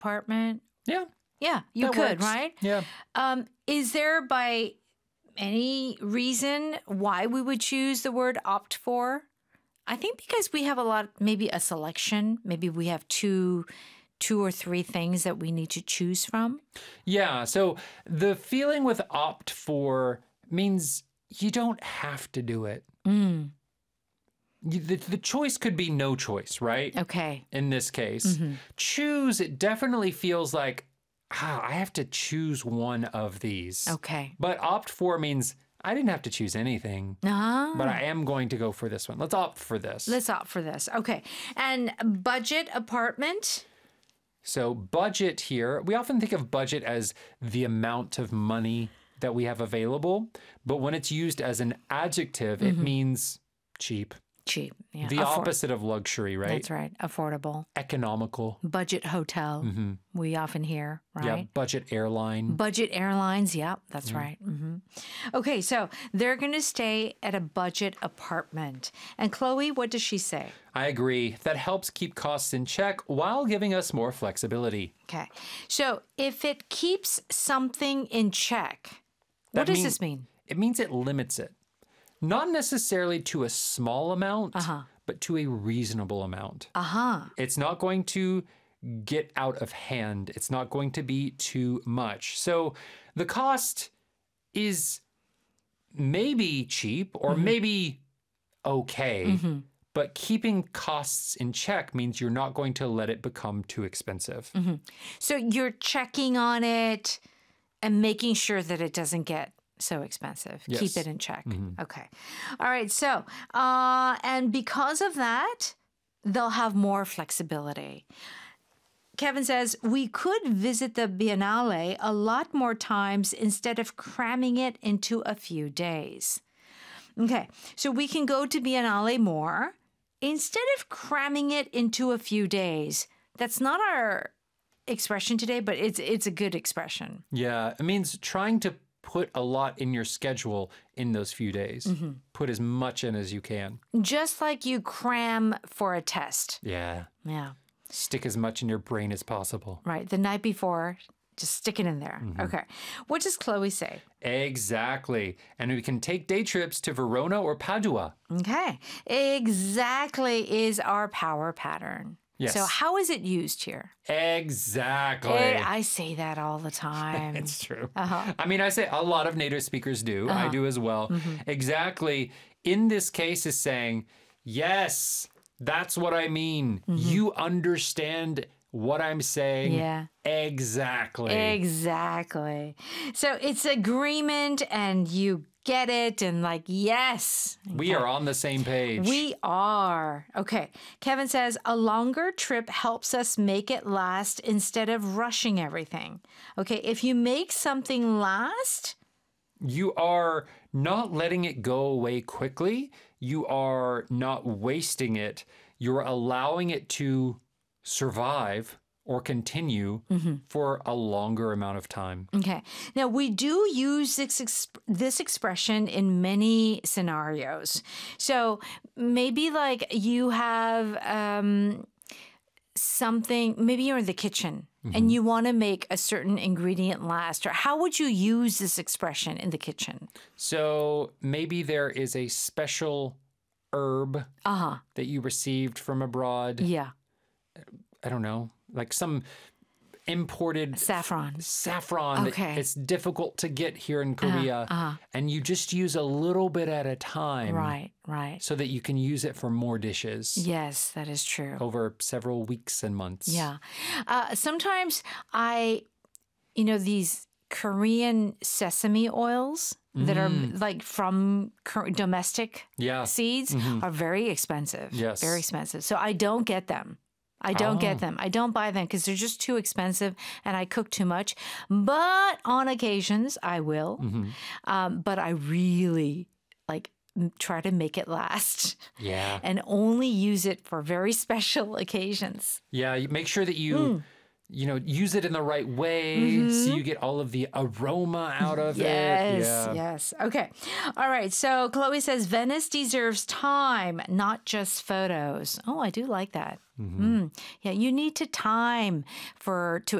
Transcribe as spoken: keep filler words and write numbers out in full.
apartment. Yeah. Yeah, you that could, works. right? Yeah. Um, is there by any reason why we would choose the word opt for? I think because we have a lot, maybe a selection. Maybe we have two, two or three things that we need to choose from. Yeah. So the feeling with opt for means you don't have to do it. Mm. You, the, the choice could be no choice, right? Okay. In this case, Mm-hmm. choose, it definitely feels like, ah, I have to choose one of these. Okay. But opt for means I didn't have to choose anything, Ah. but I am going to go for this one. Let's opt for this. Let's opt for this. Okay. And budget apartment? So budget here, we often think of budget as the amount of money that we have available, but when it's used as an adjective, Mm-hmm. it means cheap. Cheap. Yeah. The Afford- opposite of luxury, right? That's right. Affordable. Economical. Budget hotel. Mm-hmm. We often hear, right? Yeah, budget airline. Budget airlines. Yeah, that's right. hmm Okay, so they're going to stay at a budget apartment. And Chloe, what does she say? I agree. That helps keep costs in check while giving us more flexibility. Okay, so if it keeps something in check, what That does mean- this mean? It means it limits it. Not necessarily to a small amount, Uh-huh. but to a reasonable amount. Uh-huh. It's not going to get out of hand. It's not going to be too much. So the cost is maybe cheap or Mm-hmm. maybe okay, but keeping costs in check means you're not going to let it become too expensive. Mm-hmm. So you're checking on it and making sure that it doesn't get so expensive. Yes. Keep it in check. Okay. All right. So, uh, and because of that, they'll have more flexibility. Kevin says, we could visit the Biennale a lot more times instead of cramming it into a few days. Okay. So we can go to Biennale more instead of cramming it into a few days. That's not our expression today, but it's it's a good expression. Yeah, it means trying to put a lot in your schedule in those few days. Put as much in as you can. Just like you cram for a test. Yeah. Yeah, Stick as much in your brain as possible. right. The night before, just stick it in there. Okay. What does Chloe say? Exactly. And we can take day trips to Verona or Padua. Okay. Exactly is our power pattern. Yes. So how is it used here? Exactly. Eh, I say that all the time. It's true. Uh-huh. I mean, I say a lot of native speakers do. I do as well. Mm-hmm. Exactly. In this case is saying, yes, that's what I mean. You understand what I'm saying. Yeah. Exactly. Exactly. So it's agreement and you get it and like, yes. We are on the same page. We are. Okay. Kevin says a longer trip helps us make it last instead of rushing everything. Okay. If you make something last, You are not letting it go away quickly. You are not wasting it. You're allowing it to survive or continue for a longer amount of time. okay. Now we do use this exp- this expression in many scenarios. So maybe like you have um, something, maybe you're in the kitchen and you want to make a certain ingredient last, or how would you use this expression in the kitchen? So maybe there is a special herb Uh huh. that you received from abroad. Yeah. I don't know, like some imported Saffron. saffron Okay. that it's difficult to get here in Korea. uh-huh. And you just use a little bit at a time. Right. Right. So that you can use it for more dishes Yes, that is true. over several weeks and months. Yeah. Uh, sometimes I, you know, these Korean sesame oils that are like from Kor- domestic Yeah. seeds are very expensive. Yes. Very expensive. So I don't get them. I don't Oh. get them. I don't buy them because they're just too expensive and I cook too much. But on occasions, I will. Um, but I really like m- try to make it last Yeah. and only use it for very special occasions. Yeah. You make sure that you Mm. you know, use it in the right way so you get all of the aroma out of Yes, it. Yeah. yes. Okay. All right. So Chloe says Venice deserves time, not just photos. Oh, I do like that. Mm. Yeah, you need to time for to